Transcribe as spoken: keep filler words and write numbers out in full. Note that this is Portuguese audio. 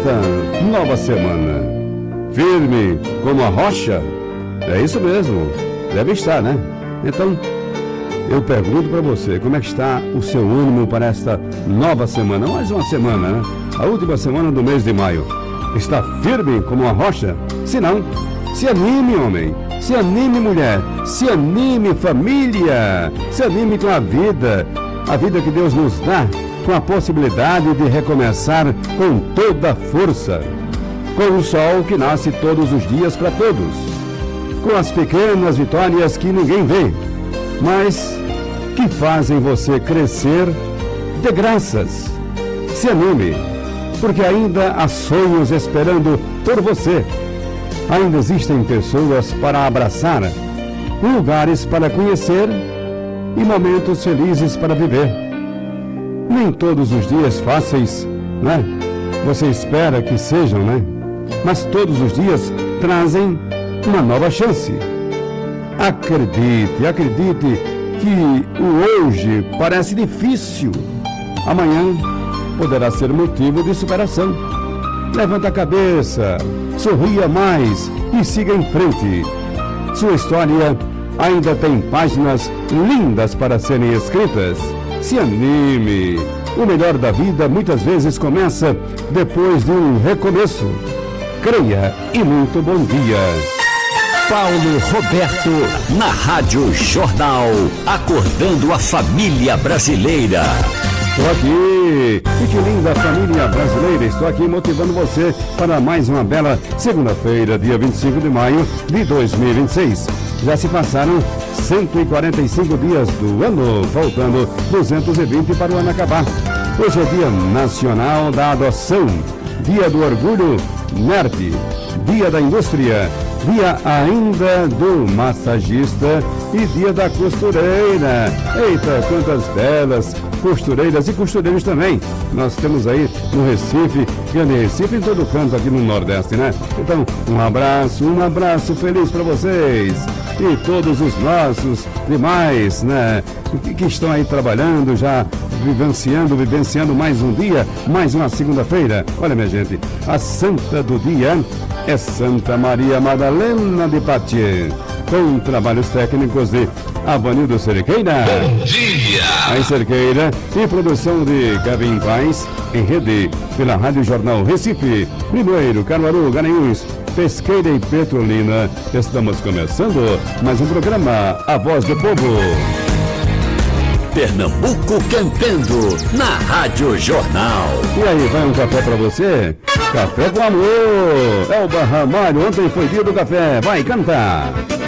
nesta nova semana? Firme como a rocha? É isso mesmo, deve estar, né? Então, eu pergunto para você, como é que está o seu ânimo para esta nova semana? Mais uma semana, né? A última semana do mês de maio. Está firme como uma rocha? Se não, se anime, homem. Se anime, mulher. Se anime, família. Se anime com a vida. A vida que Deus nos dá, com a possibilidade de recomeçar com toda a força. Com o sol que nasce todos os dias para todos. Com as pequenas vitórias que ninguém vê, mas que fazem você crescer de graças. Se anime, porque ainda há sonhos esperando por você. Ainda existem pessoas para abraçar, lugares para conhecer e momentos felizes para viver. Nem todos os dias fáceis, né? Você espera que sejam, né? Mas todos os dias trazem uma nova chance. Acredite, acredite que o hoje parece difícil. Amanhã poderá ser motivo de superação. Levanta a cabeça, sorria mais e siga em frente. Sua história ainda tem páginas lindas para serem escritas. Se anime. O melhor da vida muitas vezes começa depois de um recomeço. Creia e muito bom dia. Paulo Roberto, na Rádio Jornal, acordando a família brasileira. Estou aqui, e que linda família brasileira, estou aqui motivando você para mais uma bela segunda-feira, dia vinte e cinco de maio de dois mil e vinte e seis. Já se passaram cento e quarenta e cinco dias do ano, faltando duzentos e vinte para o ano acabar. Hoje é Dia Nacional da Adoção, Dia do Orgulho Nerd, Dia da Indústria, dia ainda do massagista e dia da costureira. Eita, quantas belas costureiras e costureiros também nós temos aí no Recife, Grande Recife, em todo canto aqui no Nordeste, né? Então, um abraço, um abraço feliz para vocês e todos os nossos demais, né? Que, que estão aí trabalhando, já vivenciando, vivenciando mais um dia, mais uma segunda-feira. Olha, minha gente, a santa do dia é Santa Maria Madalena de Pati, com trabalhos técnicos de Avanildo Cerqueira. Bom dia! A Cerqueira e produção de Kevin Paz, em rede pela Rádio Jornal Recife, Limoeiro, Caruaru, Garanhuns, Pesqueira e Petrolina. Estamos começando mais um programa A Voz do Povo. Pernambuco cantando na Rádio Jornal. E aí, vai um café pra você? Café com amor! Elba Ramalho, ontem foi dia do café. Vai cantar!